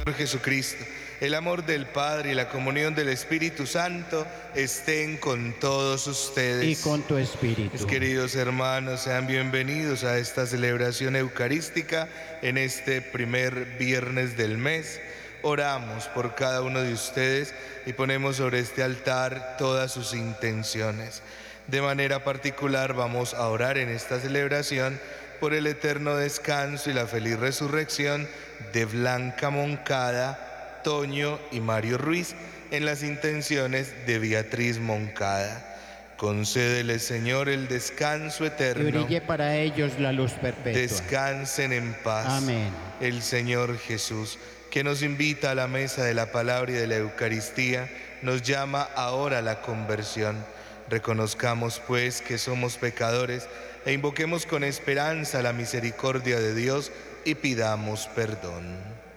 Señor Jesucristo, el amor del Padre y la comunión del Espíritu Santo estén con todos ustedes. Y con tu espíritu. Mis queridos hermanos, sean bienvenidos a esta celebración eucarística en este primer viernes del mes. Oramos por cada uno de ustedes y ponemos sobre este altar todas sus intenciones. De manera particular vamos a orar en esta celebración por el eterno descanso y la feliz resurrección de Blanca Moncada, Toño y Mario Ruiz, en las intenciones de Beatriz Moncada. Concédele, Señor, el descanso eterno. Y brille para ellos la luz perpetua. Descansen en paz. Amén. El Señor Jesús, que nos invita a la mesa de la palabra y de la Eucaristía, nos llama ahora a la conversión. Reconozcamos, pues, que somos pecadores e invoquemos con esperanza la misericordia de Dios y pidamos perdón.